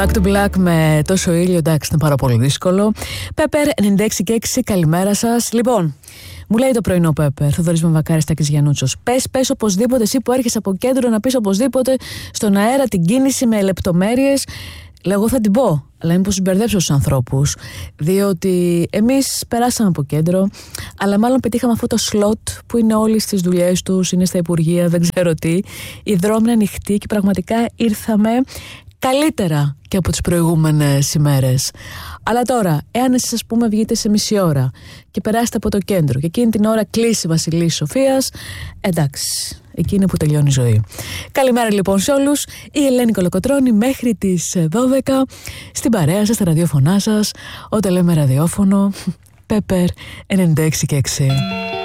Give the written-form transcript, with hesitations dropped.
Back to Black με τόσο ήλιο, εντάξει, είναι πάρα πολύ δύσκολο. Πέπερ 96 και 6, καλημέρα σας. Λοιπόν, μου λέει το πρωινό Πέπερ, Θοδωρής Μαμβακάρης, Τάκης Γιαννούτσος. Πες οπωσδήποτε, εσύ που έρχεσαι από κέντρο, να πεις οπωσδήποτε στον αέρα την κίνηση με λεπτομέρειες. Λέω, εγώ θα την πω, αλλά μήπως μπερδέψω τους ανθρώπους. Διότι εμείς περάσαμε από κέντρο, αλλά μάλλον πετύχαμε αυτό το σλότ που είναι όλοι στις δουλειές τους, είναι στα υπουργεία, δεν ξέρω τι. Οι δρόμοι είναι ανοιχτοί και πραγματικά ήρθαμε καλύτερα και από τις προηγούμενες ημέρες. Αλλά τώρα, εάν εσείς, ας πούμε, βγείτε σε μισή ώρα και περάσετε από το κέντρο και εκείνη την ώρα κλείσει Βασιλής Σοφίας, εντάξει, εκείνη που τελειώνει η ζωή. Καλημέρα λοιπόν σε όλους. Η Ελένη Κολοκοτρώνη μέχρι τις 12 στην παρέα σας, στα ραδιόφωνά σας, όταν λέμε ραδιόφωνο, Πέπερ 96 και 6.